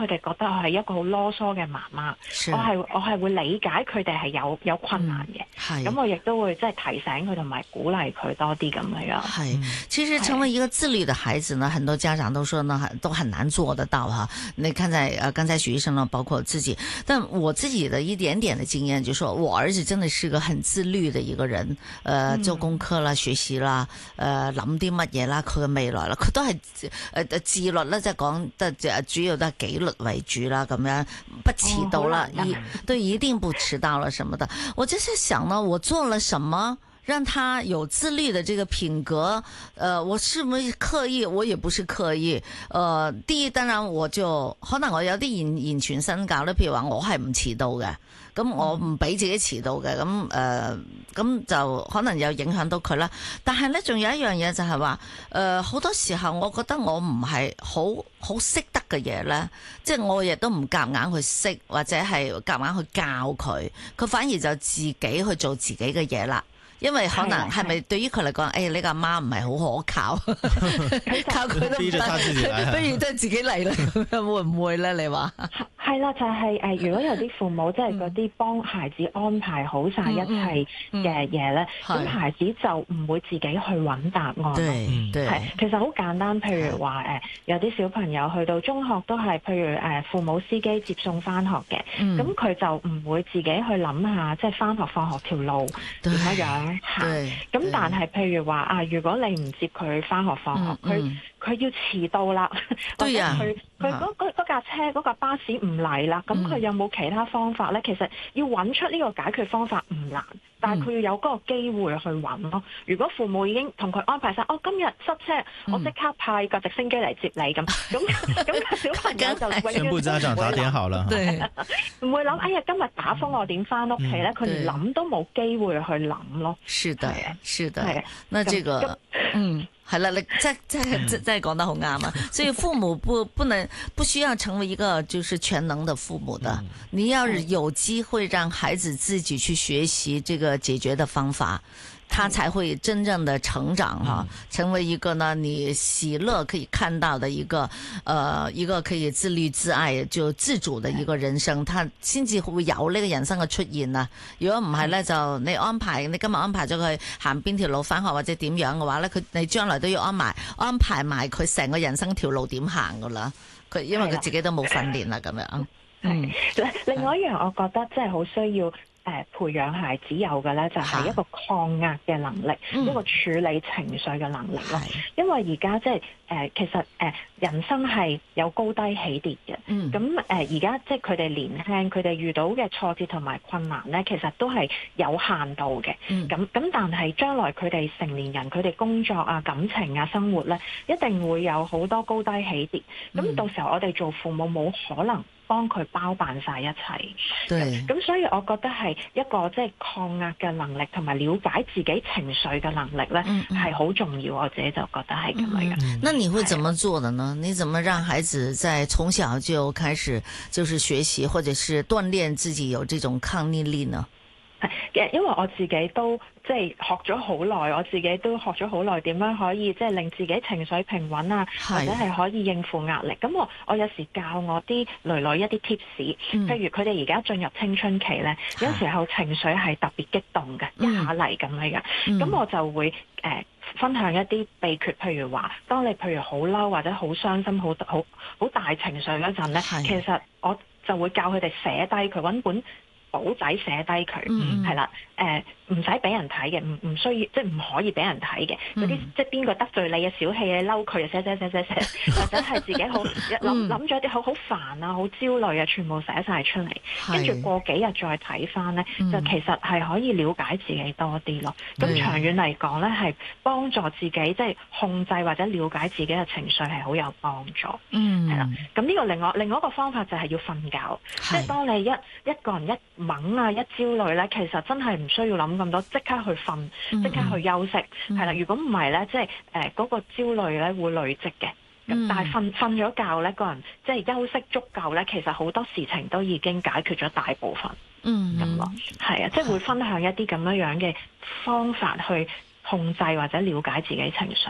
佢哋覺得我係一個好囉嗦嘅媽媽，我係會理解佢哋係有困難嘅，咁我亦都會即係提醒佢同埋鼓勵佢多啲咁樣。 係，其實成為一個自律的孩子呢，很多家長都說呢，都很難做得到哈。你看在剛才許醫生呢，包括自己，但我自己的一點點的經驗，就說我兒子真的是個很自律的一個人，做功課啦、學習啦、諗啲乜嘢啦，佢嘅未來啦，佢都係自律啦，即係講得主要都係紀律為主啦，咁樣不遲到啦，對，一定不遲到了什麼的。我就在想呢，我做了什麼讓他有自律的這個品格？我是不是刻意？我也不是刻意。第一，當然我就可能我有啲言傳身教咧，譬如話我係唔遲到嘅。咁我唔俾自己遲到嘅，咁就可能有影響到佢啦。但係咧，仲有一樣嘢就係話，好多時候我覺得我唔係好識得嘅嘢咧，即係我亦都唔夾硬去識，或者係夾硬去教佢，佢反而就自己去做自己嘅嘢啦。因為可能係咪對於佢嚟講，呢個阿媽唔係好可靠，靠佢都唔得，不如都係自己嚟啦，會唔會咧？你話？ 係啦，就係如果有啲父母即係嗰啲幫孩子安排好晒一切嘅嘢咧，咁孩子就唔會自己去揾答案。係，其實好簡單，譬如話有啲小朋友去到中學都係，譬如父母司機接送翻學嘅，咁佢就唔會自己去諗下，即係翻學放學條路點樣行。咁但係譬如話如果你唔接佢翻學放學，佢要遲到啦，或者佢嗰架車嗰架巴士唔嚟啦，咁佢有冇其他方法咧？其實要揾出呢個解決方法唔難，但係佢要有嗰個機會去揾咯。如果父母已經同佢安排晒，今日塞車，我即刻派架直升機嚟接你咁小朋友就永遠全部家長打點好了， 唔會諗今日打風我點翻屋企咧？佢連諗都冇機會去諗咯。 是的，是的，那這個係啦，你真係講得好啱啊！所以父母不需要成為一個就是全能的父母的，你要有機會讓孩子自己去學習這個解決的方法，他才會真正的成長哈，成為一個呢你喜樂可以看到的一個可以自律自愛就自主的一個人生，他先至會有呢個人生嘅出現啊！如果唔係咧，就你今日安排咗佢行邊條路返學或者點樣嘅話咧，你將來都要安排埋佢成個人生條路點行噶啦，因為佢自己都冇訓練啦咁樣。 另外一樣我覺得真係好需要培養孩子有嘅咧，就係一個抗壓嘅能力，一個處理情緒嘅能力咯。因為而家即係其實人生係有高低起跌嘅。咁而家即係佢哋年輕，佢哋遇到嘅挫折同埋困難咧，其實都係有限度嘅。咁但係將來佢哋成年人，佢哋工作啊、感情啊、生活咧，一定會有好多高低起跌。咁到時候我哋做父母冇可能幫佢包辦晒一切，咁所以我覺得係一個即係抗壓嘅能力，同埋了解自己情緒嘅能力咧，係好重要。我自己就覺得係咁樣。 那你會怎麼做的呢？你怎麼讓孩子在從小就開始就是學習，或者是鍛鍊自己有這種抗逆力呢？ 因為我自己都即係學咗好耐，我自己都學咗好耐點樣可以即係令自己情緒平穩啊，或者係可以應付壓力。咁我有時教我啲女女一啲 tips，譬如佢哋而家進入青春期咧，有時候情緒係特別激動嘅，一下嚟咁樣。咁我就會分享一啲秘訣，譬如話，當你譬如好嬲或者好傷心、好大情緒嗰陣咧，其實我就會教佢哋寫低佢，揾本簿仔寫低佢，係啦，唔使俾人睇嘅，唔需要，即係唔可以俾人睇嘅嗰啲，即係邊個得罪你嘅小氣嘅嬲佢就寫，或者係自己好諗咗啲好煩啊、好焦慮啊，全部寫晒出嚟，跟住過幾日再睇翻咧，就其實係可以了解自己多啲咯。咁長遠嚟講咧，係幫助自己即係控制或者了解自己嘅情緒係好有幫助。係啦，咁呢個另外一個方法就係要瞓覺，即係當你一個人一猛啊一焦慮咧，其實真係唔需要諗咁多，即刻去瞓，即刻去休息，係啦。如果唔係咧，即係嗰個焦慮咧會累積嘅。但係瞓咗覺咧，個人即係休息足夠咧，其實好多事情都已經解決咗大部分。咁咯，係啊，即係會分享一啲咁樣嘅方法去控制或者了解自己情緒。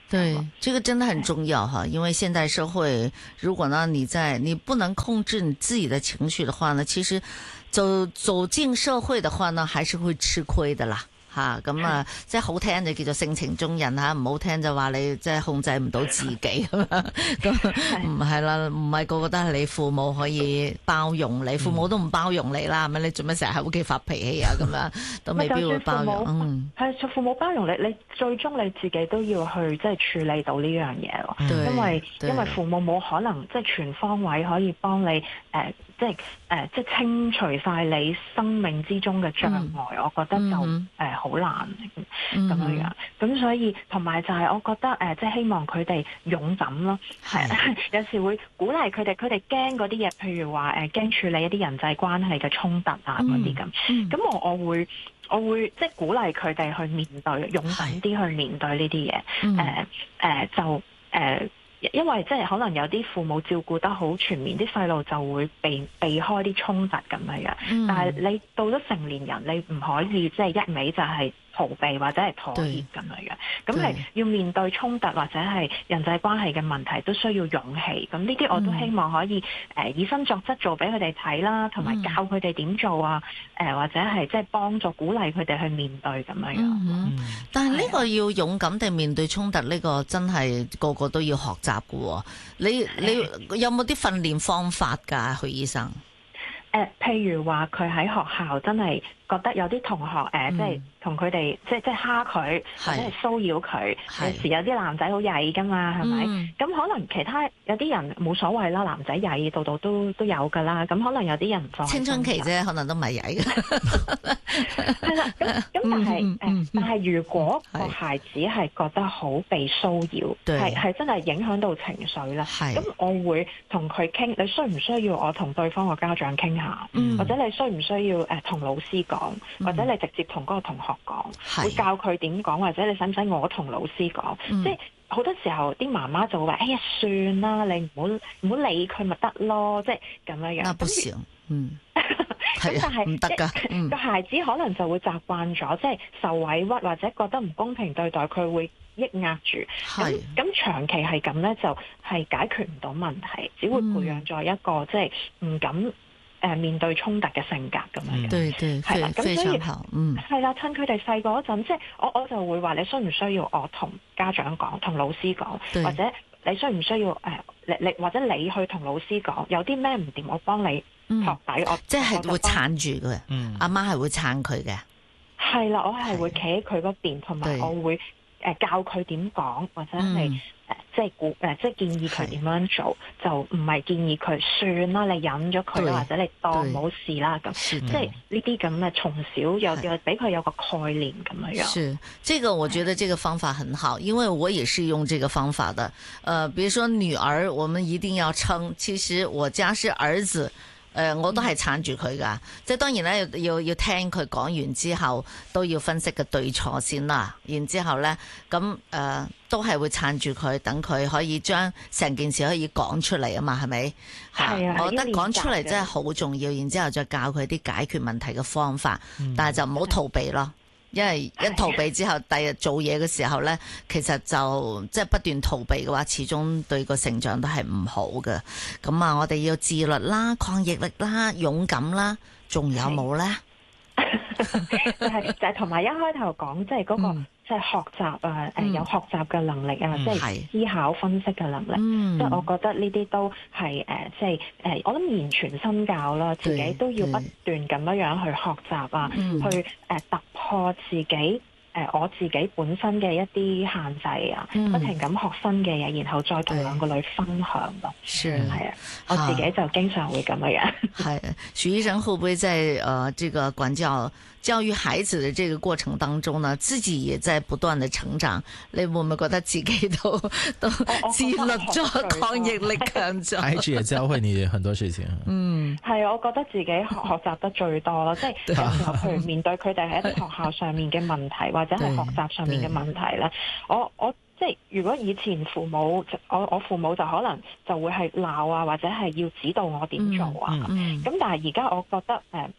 對，這個真的很重要哈，因為現代社會，如果呢你不能控制你自己的情緒的話呢，其實走進社會的話呢，還是會吃虧的啦。吓咁啊，即係好聽就叫做性情中人吓，唔好聽就話你即係控制唔到自己咁唔係啦，唔係個個都係你父母可以包容你，父母都唔包容你啦，係咪？你做咩成日喺屋企發脾氣啊？咁樣都未必會包容。係父母包容你最終你自己都要去即係處理到呢樣嘢咯。因為父母冇可能即係全方位可以幫你即係清除晒你生命之中嘅障礙，我覺得就好難咁樣。咁所以同埋就係我覺得即係希望佢哋勇敢咯，有時會鼓勵佢哋驚嗰啲嘢，譬如話驚處理一啲人際關係嘅衝突啊嗰啲咁。咁我會即係鼓勵佢哋去面對，勇敢啲去面對呢啲嘢。因為即係可能有啲父母照顧得好全面，啲細路就會避開啲衝突咁樣。但係你到咗成年人，你唔可以即係一味就係逃避或者係妥協咁樣。咁係要面對衝突或者係人際關係嘅問題，都需要勇氣。咁呢啲我都希望可以以身作則做俾佢哋睇啦，同埋教佢哋點做啊，或者係即係幫助鼓勵佢哋去面對咁樣。 但係呢個要勇敢地面對衝突，呢個真係個個都要學習㗎。你有冇啲訓練方法㗎，許醫生？ 譬如話佢喺學校真係覺得有啲同學即係同佢哋即係蝦佢或者係騷擾佢，有時有啲男仔好曳噶嘛，係咪？咁可能其他有啲人冇所謂啦，男仔曳度度都有噶啦。咁可能有啲人放青春期啫，可能都唔係曳嘅。 係啦，咁但係如果個孩子係覺得好被騷擾，係真係影響到情緒啦。咁我會同佢傾，你需唔需要我同對方個家長傾下？或者你需唔需要同老師講？或者你直接同嗰個同學講，會教佢點講，或者你使唔使我同老師講？即係好多時候啲媽媽就會話：哎呀，算啦，你唔好理佢咪得咯，即係咁樣樣。 那不行， 咁但係唔得㗎，個孩子可能就會習慣咗，即係受委屈或者覺得唔公平對待，佢會抑壓住。咁長期係咁咧，就係解決唔到問題，只會培養咗一個即係唔敢面對衝突嘅性格咁樣。對，係啦，咁所以係啦，趁佢哋細個嗰陣，即係我就會話你需唔需要我同家長講，同老師講，或者你需唔需要你或者你去同老師講，有啲咩唔掂，我幫你托底，我即係會撐住佢。阿媽係會撐佢嘅。係啦，我係會企喺佢嗰邊，同埋我會教佢點講，或者係即係建議佢點樣做，就唔係建議佢算啦，你忍咗佢，或者你當冇事啦咁。即係呢啲咁嘅，從小又俾佢有個概念咁樣。 是，這個我覺得這個方法很好，因為我也是用這個方法的。比如說女兒，我們一定要撐。其實我家是兒子。我都係撐住佢噶，即係當然咧要聽佢講完之後，都要分析個對錯先啦。然之後咧，咁都係會撐住佢，等佢可以將成件事可以講出嚟啊嘛，係咪？ 係啊， 我覺得講出嚟真係好重要。然之後再教佢啲解決問題嘅方法，但係就唔好逃避咯。因為一逃避之後，第日做嘢嘅時候呢，其實就即係不斷逃避嘅話，始終對個成長都係唔好嘅。咁啊，我哋要自律啦、抗逆力啦、勇敢啦，仲有冇呢？ 就係同埋一開頭講，即係嗰個即係學習啊，有學習嘅能力啊，即係思考分析嘅能力。即係我覺得呢啲都係即係我諗言傳身教啦，自己都要不斷咁樣去學習啊，去突破自己。我自己本身嘅一啲限制啊，不停咁學新嘅嘢，然後再同兩個女分享咯。係啊，我自己就經常會咁樣。 係，許醫生會唔會在這個管教育孩子的這個過程當中呢，自己也在不斷的成長？你會唔會覺得自己都自律咗，抗逆力強咗？ 孩子也教會你很多事情。 係啊，我覺得自己學習得最多咯，即係有時候譬如面對佢哋喺一啲學校上面嘅問題，或者係學習上面嘅問題咧，我即係如果以前我父母就可能就會係鬧啊，或者係要指導我點做啊。咁但係而家我覺得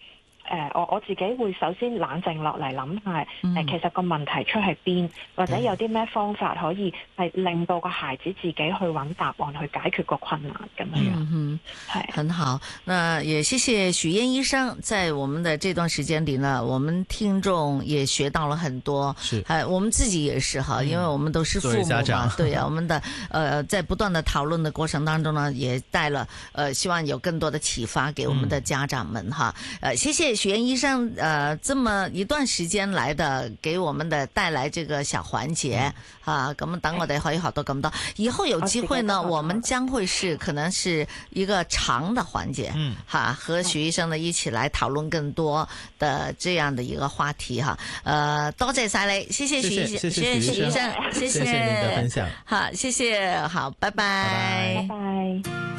我自己會首先冷靜落嚟諗下，其實個問題出喺邊，或者有啲咩方法可以係令到個孩子自己去揾答案，去解決個困難咁樣。係很好。那也謝謝許燕醫生，在我們的這段時間裏呢，我們聽眾也學到了很多。 是， 我們自己也是哈，因為我們都是父母嘛，對啊，我們的在不斷的討論的過程當中呢，也帶了希望有更多的啟發給我們的家長們哈。謝謝許燕醫生這麼一段時間來的給我們的帶來這個小環節哈，咁等我哋可以學到咁多，以後有機會呢，我們將會是可能是一個長的環節，和許醫生呢一起來討論更多的這樣的一個話題哈。多謝晒你，謝謝許醫生，謝謝許醫生，謝謝你的分享，好，謝謝，好，拜拜， 拜拜。